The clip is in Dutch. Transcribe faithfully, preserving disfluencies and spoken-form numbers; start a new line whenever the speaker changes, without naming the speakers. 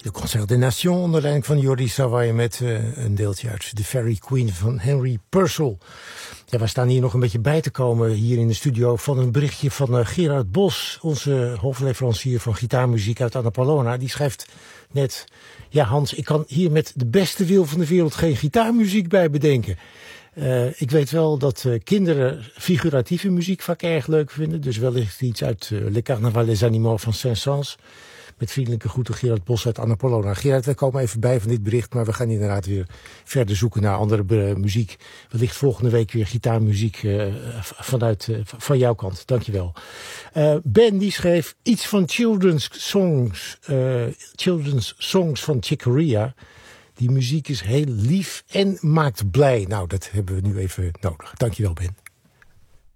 De Concert des Nations onder leiding van Jordi Savay met uh, een deeltje uit The Fairy Queen van Henry Purcell. Ja, wij staan hier nog een beetje bij te komen hier in de studio van een berichtje van uh, Gerard Bos, onze hoofdleverancier van gitaarmuziek uit Annapolona. Die schrijft net, ja Hans, ik kan hier met de beste wil van de wereld geen gitaarmuziek bij bedenken. Uh, ik weet wel dat uh, kinderen figuratieve muziek vaak erg leuk vinden. Dus wellicht iets uit uh, Le Carnaval des Animaux van Saint-Saëns. Met vriendelijke groeten Gerard Bos uit Annapolona. Gerard, wij komen even bij van dit bericht, maar we gaan inderdaad weer verder zoeken naar andere uh, muziek. Wellicht volgende week weer gitaarmuziek uh, vanuit uh, van jouw kant. Dankjewel. Uh, Ben die schreef iets van children's songs, uh, children's songs van Chick Corea. Die muziek is heel lief en maakt blij. Nou, dat hebben we nu even nodig. Dankjewel, Ben.